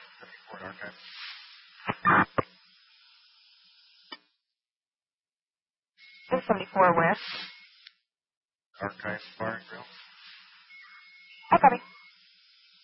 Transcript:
74 archive. This 74 west. Archive bar and grill. I copy.